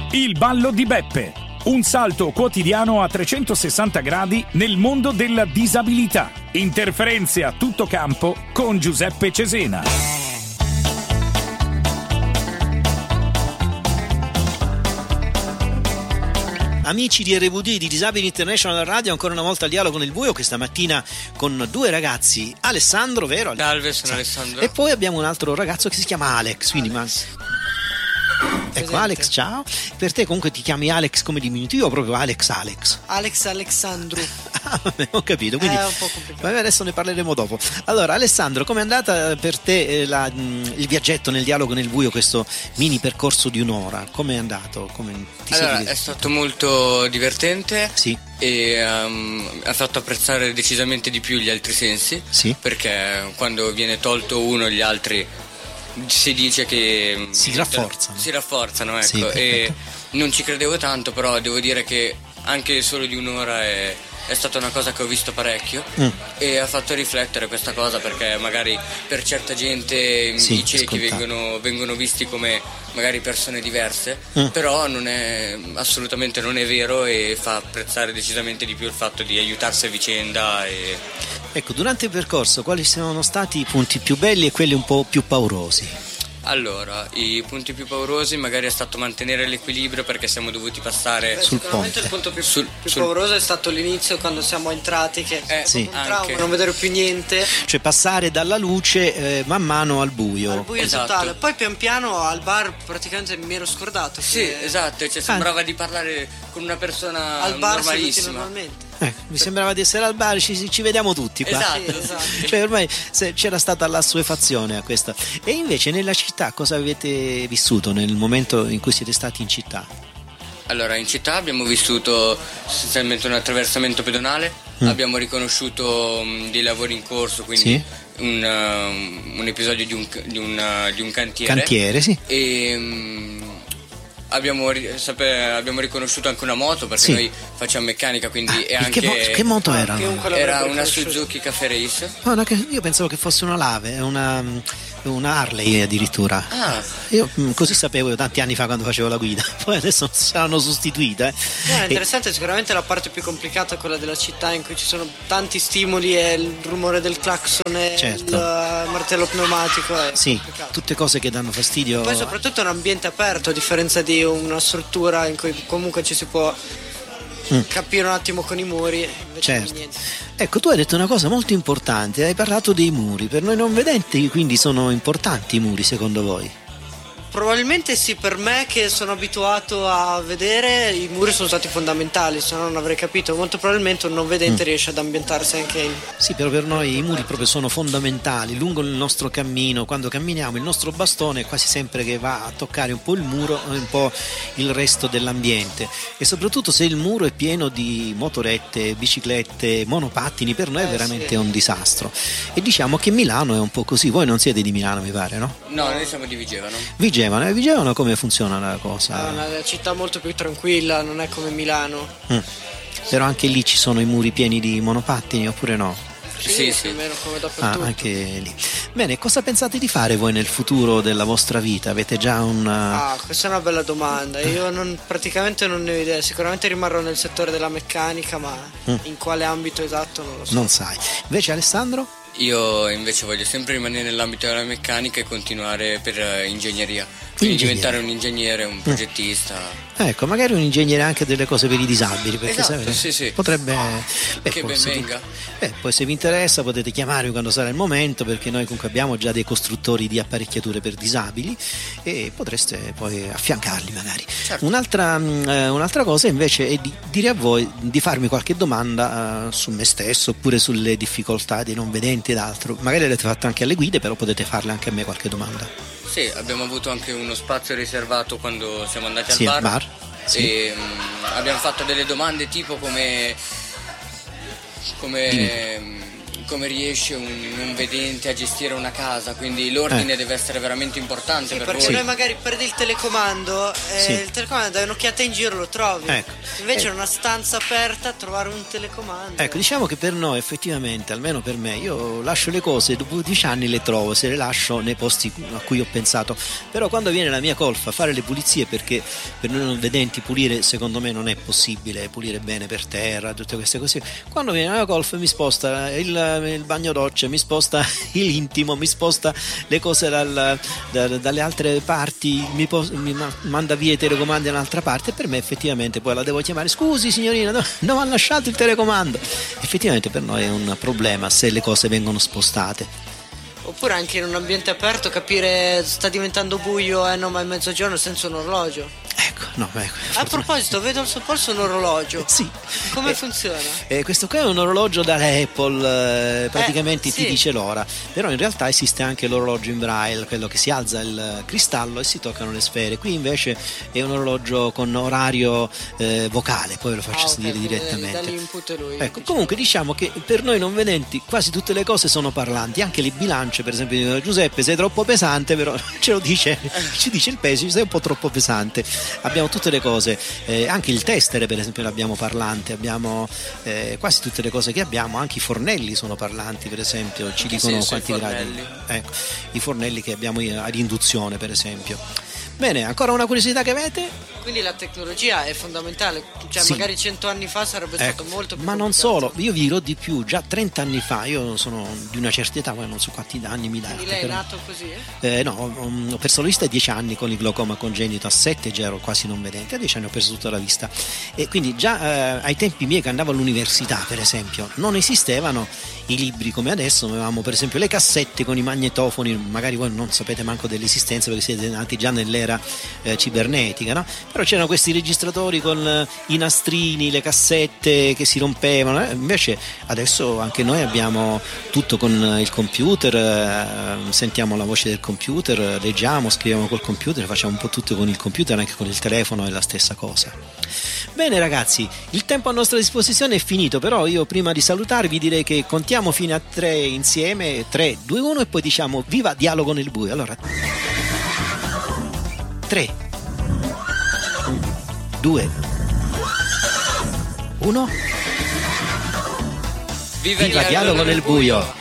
Il ballo di Beppe. Un salto quotidiano a 360 gradi nel mondo della disabilità. Interferenze a tutto campo con Giuseppe Cesena. Amici di RWD, di Disabili International Radio, ancora una volta al dialogo nel buio, questa mattina con due ragazzi, Alessandro, vero? Salve, sono Alessandro. E poi abbiamo un altro ragazzo che si chiama Alex, quindi ecco, Alex, ciao. Per te comunque ti chiami Alex come diminutivo o proprio Alex? Alex Alexandru. Vabbè, ho capito, quindi È un po' complicato. vabbè, adesso ne parleremo dopo. Allora, Alessandro, com'è andata per te il viaggetto nel dialogo nel buio, questo mini percorso di un'ora? Com'è andato? Come ti sei Allora, divertito? è stato molto divertente. Sì. E ha fatto apprezzare decisamente di più gli altri sensi. Sì. Perché quando viene tolto uno, gli altri si dice che Si rafforzano. Si rafforzano, ecco. Sì, E perfetto. non ci credevo tanto, però devo dire che anche solo di un'ora è stata una cosa che ho visto parecchio e ha fatto riflettere questa cosa, perché magari per certa gente Sì, i ciechi scontato. vengono visti come magari persone diverse, però assolutamente non è vero, e fa apprezzare decisamente di più il fatto di aiutarsi a vicenda. Ecco, durante il percorso quali sono stati i punti più belli e quelli un po' più paurosi? Allora, i punti più paurosi magari è stato mantenere l'equilibrio, perché siamo dovuti passare Sul Sicuramente ponte. il punto più Sul- pauroso è stato l'inizio, quando siamo entrati, che è Sì. un trauma, Anche. non vedere più niente, Cioè passare dalla luce man mano al buio. al buio Esatto. totale. Poi pian piano al bar praticamente mi ero scordato Sì, che esatto, cioè sembrava di parlare con una persona al bar seduti normalissima. normalmente. Mi sembrava di essere al bar, ci vediamo tutti qua. Esatto. Sì, esatto. Cioè ormai c'era stata l'assuefazione a questa. E invece nella città cosa avete vissuto nel momento in cui siete stati in città? Allora, in città abbiamo vissuto essenzialmente un attraversamento pedonale, abbiamo riconosciuto dei lavori in corso, quindi Sì. un episodio di un cantiere. Cantiere, sì. E abbiamo riconosciuto anche una moto, perché Sì. noi facciamo meccanica, quindi è Che, anche che moto era? Chiunque era l'avrebbe una riconosciuto. Suzuki Cafe Race. No, no, io pensavo che fosse una Lave, una Harley addirittura. Ah. Io così sapevo tanti anni fa quando facevo la guida, poi adesso saranno sostituite. È interessante, sicuramente la parte più complicata è quella della città, in cui ci sono tanti stimoli e il rumore del clacson e Certo. il martello pneumatico è Sì, complicato. tutte cose che danno fastidio. Poi soprattutto è un ambiente aperto, a differenza di una struttura in cui comunque ci si può capire un attimo con i muri, invece Certo. niente. Ecco, tu hai detto una cosa molto importante, hai parlato dei muri. Per noi non vedenti quindi sono importanti i muri secondo voi? Probabilmente sì, per me che sono abituato a vedere, i muri sono stati fondamentali, se no non avrei capito. Molto probabilmente un non vedente riesce ad ambientarsi anche in... Sì, però per noi i muri proprio sono fondamentali. Lungo il nostro cammino, quando camminiamo, il nostro bastone è quasi sempre che va a toccare un po' il muro e un po' il resto dell'ambiente. E soprattutto se il muro è pieno di motorette, biciclette, monopattini, per noi è veramente sì. un disastro. E diciamo che Milano è un po' così. Voi non siete di Milano, mi pare, no? No, noi siamo di Vigevano. Vigevano come funziona la cosa? È una città molto più tranquilla, non è come Milano. Però anche lì ci sono i muri pieni di monopattini oppure no? Sì, più o meno come Ah, dappertutto. anche lì. Bene, cosa pensate di fare voi nel futuro della vostra vita? Avete già Questa è una bella domanda. Io praticamente non ne ho idea. Sicuramente rimarrò nel settore della meccanica, ma in quale ambito esatto non lo so. non sai. Invece Alessandro? Io invece voglio sempre rimanere nell'ambito della meccanica e continuare per ingegneria. Quindi diventare un ingegnere, un progettista. Ecco, magari un ingegnere anche delle cose per i disabili, perché Esatto, sì. potrebbe Che ben venga. Poi se vi interessa potete chiamarmi quando sarà il momento, perché noi comunque abbiamo già dei costruttori di apparecchiature per disabili e potreste poi affiancarli magari. Certo. Un'altra cosa invece è di dire a voi di farmi qualche domanda su me stesso oppure sulle difficoltà dei non vedenti ed altro. Magari l'avete fatto anche alle guide, però potete farle anche a me qualche domanda. Sì, abbiamo avuto anche uno spazio riservato quando siamo andati Sì, al al bar, sì. E abbiamo fatto delle domande tipo come come riesce un vedente a gestire una casa, quindi l'ordine deve essere veramente importante per perché voi. noi magari perdi il telecomando e il telecomando dai un'occhiata in giro lo trovi, invece in una stanza aperta trovare un telecomando. Ecco, diciamo che per noi effettivamente, almeno per me, io lascio le cose, dopo 10 anni le trovo, se le lascio nei posti a cui ho pensato, però quando viene la mia colfa a fare le pulizie, perché per noi non vedenti pulire secondo me non è possibile, pulire bene per terra, tutte queste cose, quando viene la mia colfa mi sposta il bagno doccia, mi sposta l'intimo, mi sposta le cose dalle altre parti, mi manda via i telecomandi da un'altra parte, e per me effettivamente poi la devo chiamare: scusi signorina, non ha lasciato il telecomando. Effettivamente per noi è un problema se le cose vengono spostate. Oppure anche in un ambiente aperto capire sta diventando buio, ma è mezzogiorno senza un orologio. Ecco. A proposito, vedo al suo polso un orologio. Sì. Come funziona? Questo qua è un orologio da Apple, praticamente ti dice l'ora, però in realtà esiste anche l'orologio in braille, quello che si alza il cristallo e si toccano le sfere. Qui invece è un orologio con orario vocale, poi ve lo faccio sentire direttamente. Dall'input lui. Ecco, comunque diciamo che per noi non vedenti quasi tutte le cose sono parlanti, anche le bilance, per esempio. Giuseppe, sei troppo pesante, però ce lo dice, ci dice il peso, sei un po' troppo pesante. Abbiamo tutte le cose, anche il testere per esempio l'abbiamo parlante, abbiamo quasi tutte le cose che abbiamo, anche i fornelli sono parlanti per esempio, ci dicono quanti gradi. Ecco, i fornelli che abbiamo ad induzione per esempio. Bene, ancora una curiosità che avete? Quindi la tecnologia è fondamentale, cioè magari 100 anni fa sarebbe stato molto più ma non complicato. solo, io vi dirò di più, già 30 anni fa, io sono di una certa età, poi non so quanti anni mi date. Quindi lei è nato così? No, ho perso la vista a 10 anni con il glaucoma congenito, a 7 già ero quasi non vedente, a 10 anni ho perso tutta la vista, e quindi già ai tempi miei che andavo all'università per esempio non esistevano i libri come adesso, avevamo per esempio le cassette con i magnetofoni, magari voi non sapete manco dell'esistenza perché siete nati già nell'era cibernetica, no? Però c'erano questi registratori con i nastrini, le cassette che si rompevano, invece adesso anche noi abbiamo tutto con il computer, sentiamo la voce del computer, leggiamo, scriviamo col computer, facciamo un po' tutto con il computer, anche con il telefono è la stessa cosa. Bene ragazzi, il tempo a nostra disposizione è finito, però io prima di salutarvi direi che contiamo fino a 3 insieme, 3, 2, 1 e poi diciamo viva Dialogo nel buio. Allora 3, 2, 1. Viva Dialogo nel buio.